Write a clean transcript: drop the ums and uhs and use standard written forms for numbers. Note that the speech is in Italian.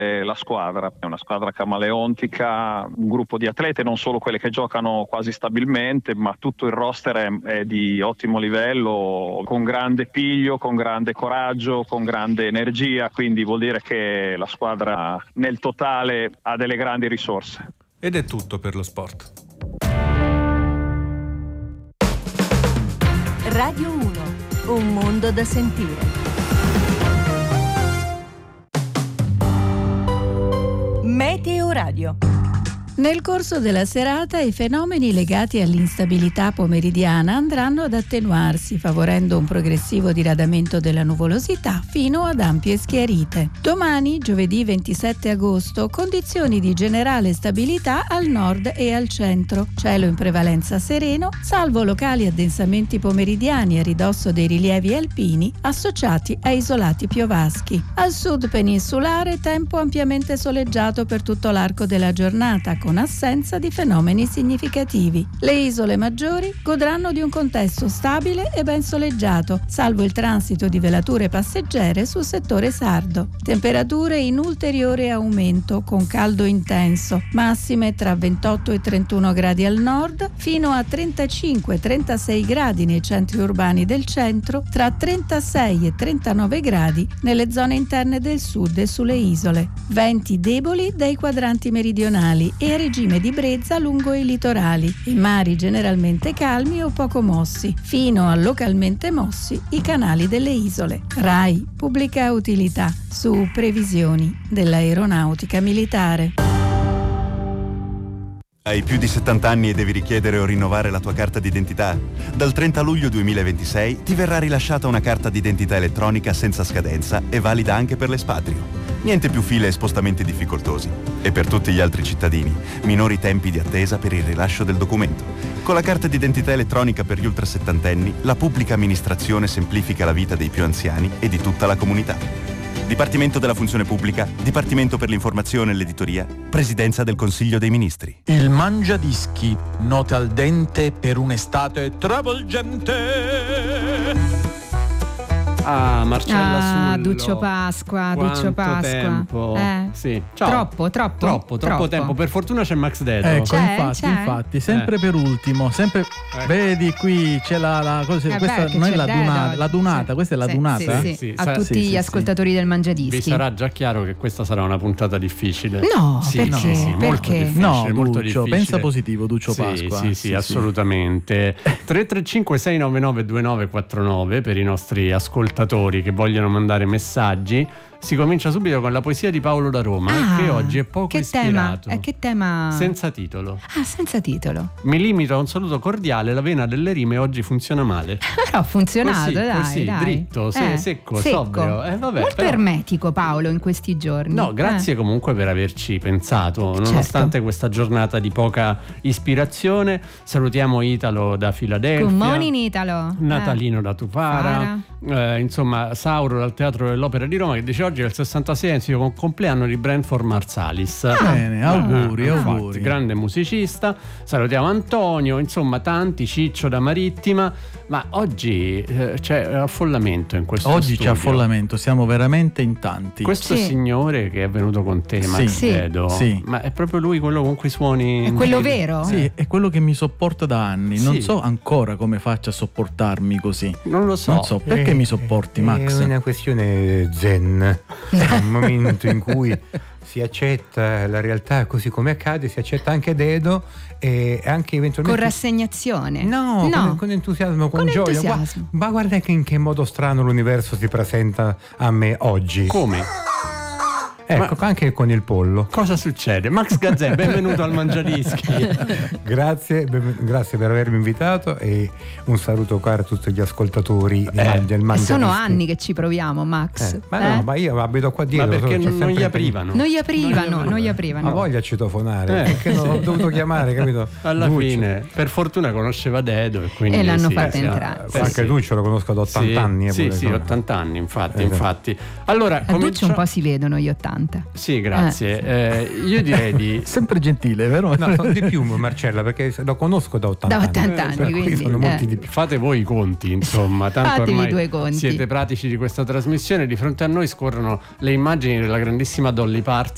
la squadra. È una squadra camaleontica, un gruppo di atlete, non solo quelle che giocano quasi stabilmente, ma tutto il roster è di ottimo livello, con grande piglio, con grande coraggio, con grande energia, quindi vuol dire che la squadra nel totale ha delle grandi risorse. Ed è tutto per lo sport. Radio 1, un mondo da sentire. Meteo Radio. Nel corso della serata i fenomeni legati all'instabilità pomeridiana andranno ad attenuarsi, favorendo un progressivo diradamento della nuvolosità fino ad ampie schiarite. Domani, giovedì 27 agosto, condizioni di generale stabilità al nord e al centro. Cielo in prevalenza sereno, salvo locali addensamenti pomeridiani a ridosso dei rilievi alpini associati a isolati piovaschi. Al sud peninsulare, tempo ampiamente soleggiato per tutto l'arco della giornata, con assenza di fenomeni significativi. Le isole maggiori godranno di un contesto stabile e ben soleggiato, salvo il transito di velature passeggere sul settore sardo. Temperature in ulteriore aumento, con caldo intenso, massime tra 28 e 31 gradi al nord, fino a 35-36 gradi nei centri urbani del centro, tra 36 e 39 gradi nelle zone interne del sud e sulle isole. Venti deboli dai quadranti meridionali e a regime di brezza lungo i litorali, i mari generalmente calmi o poco mossi, fino a localmente mossi i canali delle isole. RAI, pubblica utilità, su previsioni dell'aeronautica militare. Hai più di 70 anni e devi richiedere o rinnovare la tua carta d'identità? Dal 30 luglio 2026 ti verrà rilasciata una carta d'identità elettronica senza scadenza e valida anche per l'espatrio. Niente più file e spostamenti difficoltosi. E per tutti gli altri cittadini, minori tempi di attesa per il rilascio del documento. Con la carta d'identità elettronica per gli ultrasettantenni, la pubblica amministrazione semplifica la vita dei più anziani e di tutta la comunità. Dipartimento della Funzione Pubblica, Dipartimento per l'Informazione e l'Editoria, Presidenza del Consiglio dei Ministri. Il Mangiadischi, note al dente per un'estate travolgente. Ah, Marcella Sullo. Duccio Pasqua, Quanto tempo. Sì. Ciao. Troppo tempo. Per fortuna c'è Max Dedo. Ecco, infatti, sempre per ultimo, sempre vedi qui c'è la cosa, questa non è la dunata, questa è la dunata. Sì. A tutti gli ascoltatori del Mangiadischi. Vi sarà già chiaro che questa sarà una puntata difficile. No, perché? Sì, molto difficile, no, molto Duccio, difficile. pensa positivo, Duccio Pasqua. Sì, assolutamente. 335 699 2949 per i nostri ascoltatori che vogliono mandare messaggi. Si comincia subito con la poesia di Paolo da Roma, che oggi è poco ispirato. Che tema? Senza titolo. Senza titolo. Mi limito a un saluto cordiale, la vena delle rime oggi funziona male. Però ha funzionato, così, dai. Dritto, secco, sobrio. Vabbè, molto ermetico Paolo in questi giorni. No, grazie comunque per averci pensato, nonostante questa giornata di poca ispirazione. Salutiamo Italo da Filadelfia. Good morning Italo. Natalino da Tufara. Insomma, Sauro dal Teatro dell'Opera di Roma, che dice oggi è il 66esimo compleanno di Brentford Marsalis. Bene, auguri. Grande musicista. Salutiamo Antonio, insomma tanti, Ciccio da Marittima. Ma oggi c'è affollamento in questo Oggi studio. c'è affollamento, siamo veramente in tanti. Questo signore che è venuto con te, Max Dedo, ma è proprio lui quello con cui suoni? È quello vero? Sì, è quello che mi sopporta da anni. Non so ancora come faccia a sopportarmi così. Non lo so. Perché mi sopporti, Max? È una questione zen. È un momento in cui si accetta la realtà così come accade, si accetta anche Dedo e anche eventualmente con rassegnazione. No. Con entusiasmo, con gioia. Entusiasmo. Ma guarda che in che modo strano l'universo si presenta a me oggi. Come? Ecco, anche con il pollo. Cosa succede? Max Gazzè, benvenuto al Mangiadischi. Grazie per avermi invitato e un saluto caro a tutti gli ascoltatori del Mangiadischi. Sono anni che ci proviamo, Max. Ma io abito qua dietro. Ma perché non gli aprivano? Non gli aprivano. Ma voglia a citofonare. Perché non ho dovuto chiamare, capito? Alla fine, per fortuna conosceva Dedo e l'hanno fatto entrare. Anche Duccio lo conosco da 80 anni. Sì, 80 anni, infatti. Allora, a Duccio un po' si vedono gli 80. Sì, grazie. Io direi di... Sempre gentile, vero? No, sono di più Marcella, perché lo conosco da 80 anni. Da 80 anni, quindi sono molti di più. Fate voi i conti, insomma. Tanto fatevi ormai 2 conti. Siete pratici di questa trasmissione. Di fronte a noi scorrono le immagini della grandissima Dolly Parton